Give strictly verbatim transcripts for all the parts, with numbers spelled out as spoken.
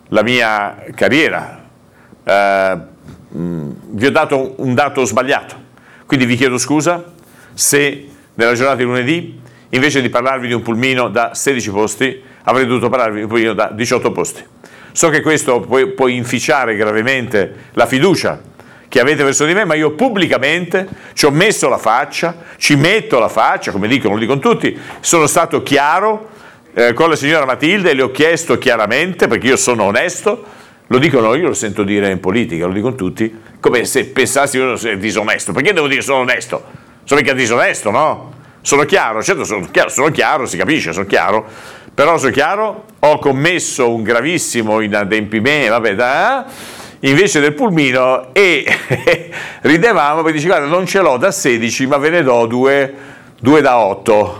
la mia carriera, eh, mh, vi ho dato un dato sbagliato, quindi vi chiedo scusa se nella giornata di lunedì, invece di parlarvi di un pulmino da sedici posti, avrei dovuto parlarvi di un pulmino da diciotto posti. So che questo può, può inficiare gravemente la fiducia che avete verso di me, ma io pubblicamente ci ho messo la faccia, ci metto la faccia, come dicono, lo dicono tutti, sono stato chiaro eh, con la signora Matilde e le ho chiesto chiaramente, perché io sono onesto, lo dicono, io lo sento dire in politica, lo dicono tutti, come se pensassi io sia disonesto. Perché devo dire sono onesto? Sono mica disonesto, no? Sono chiaro, certo sono chiaro, sono chiaro, si capisce, sono chiaro, però sono chiaro, ho commesso un gravissimo inadempimento, vabbè, da, invece del pulmino, e ridevamo perché dice guarda non ce l'ho da sedici ma ve ne do due, due da otto,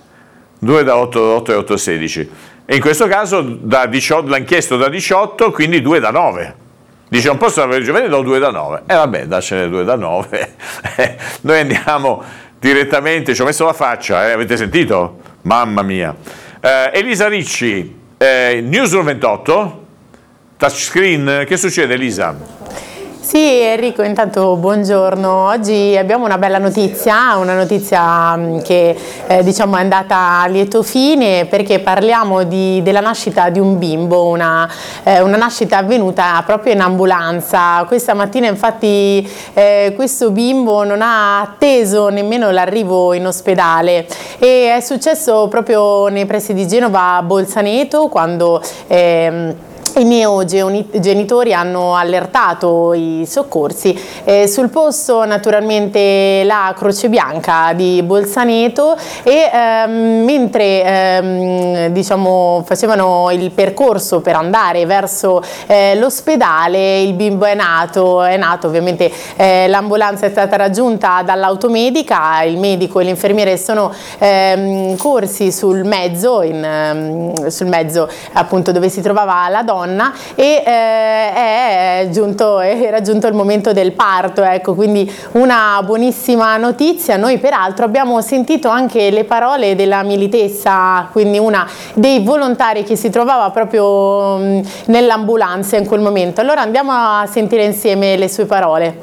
due da otto, otto e otto sedici, e in questo caso da diciotto, l'hanno chiesto da diciotto, quindi due da nove. Dice non posso avere, ve ne do due da nove, e eh, vabbè dacene due da nove. Noi andiamo direttamente, ci ho messo la faccia, eh, avete sentito? Mamma mia. Eh, Elisa Ricci, eh, Newsroom ventotto, touchscreen, che succede Elisa? Sì Enrico, intanto buongiorno. Oggi abbiamo una bella notizia, una notizia che eh, diciamo è andata a lieto fine, perché parliamo di, della nascita di un bimbo, una, eh, una nascita avvenuta proprio in ambulanza. Questa mattina infatti eh, questo bimbo non ha atteso nemmeno l'arrivo in ospedale, e è successo proprio nei pressi di Genova a Bolzaneto, quando ehm, i neogenitori hanno allertato i soccorsi. Eh, sul posto naturalmente la Croce Bianca di Bolzaneto, e ehm, mentre ehm, diciamo, facevano il percorso per andare verso eh, l'ospedale, il bimbo è nato, è nato ovviamente eh, l'ambulanza è stata raggiunta dall'automedica, il medico e l'infermiere sono ehm, corsi sul mezzo, in, ehm, sul mezzo appunto dove si trovava la donna, e eh, è giunto, era giunto il momento del parto, ecco, quindi una buonissima notizia. Noi peraltro abbiamo sentito anche le parole della militessa, quindi una dei volontari che si trovava proprio nell'ambulanza in quel momento. Allora andiamo a sentire insieme le sue parole.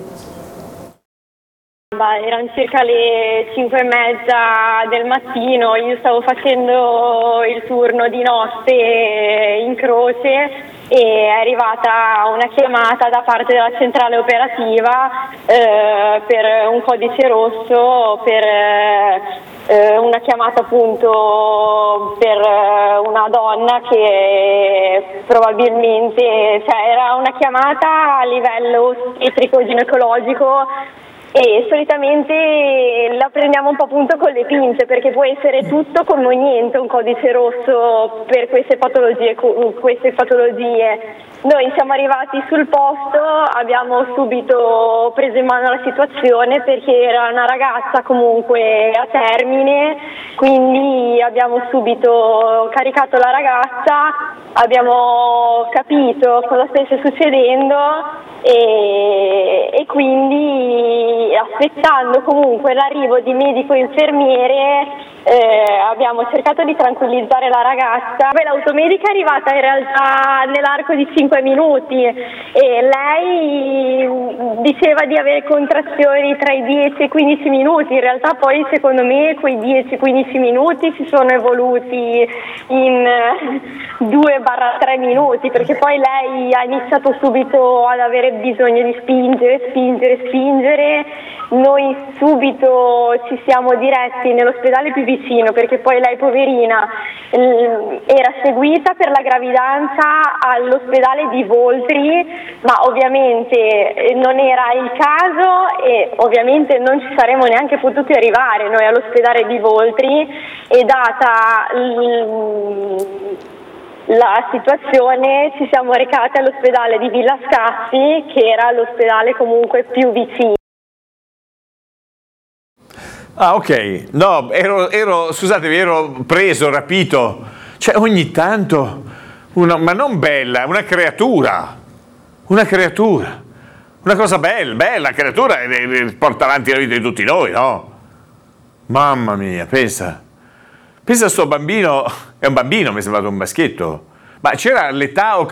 Erano circa le cinque e mezza del mattino, io stavo facendo il turno di notte in Croce e è arrivata una chiamata da parte della centrale operativa eh, per un codice rosso, per eh, una chiamata appunto per una donna che probabilmente, cioè era una chiamata a livello ostetrico-ginecologico. E solitamente la prendiamo un po' appunto con le pinze, perché può essere tutto come niente un codice rosso per queste patologie, queste patologie. Noi siamo arrivati sul posto, abbiamo subito preso in mano la situazione perché era una ragazza comunque a termine, quindi abbiamo subito caricato la ragazza, abbiamo capito cosa stesse succedendo e, e quindi aspettando comunque l'arrivo di medico e infermiere eh, abbiamo cercato di tranquillizzare la ragazza. L'automedica è arrivata in realtà nell'arco di cinque minuti e lei diceva di avere contrazioni tra i dieci e i quindici minuti, in realtà poi secondo me quei dieci quindici minuti si sono evoluti in due tre minuti, perché poi lei ha iniziato subito ad avere bisogno di spingere, spingere, spingere. Noi subito ci siamo diretti nell'ospedale più vicino, perché poi lei poverina era seguita per la gravidanza all'ospedale di Voltri, ma ovviamente non era il caso e ovviamente non ci saremmo neanche potuti arrivare noi all'ospedale di Voltri, e data la situazione ci siamo recati all'ospedale di Villa Scassi, che era l'ospedale comunque più vicino. Ah, ok, no, ero, ero, scusatevi, ero preso, rapito, cioè ogni tanto, una, ma non bella, una creatura, una creatura, una cosa bella, bella, creatura e porta avanti la vita di tutti noi, no? Mamma mia, pensa, pensa a sto bambino, è un bambino, mi è sembrato un maschietto, ma c'era l'età o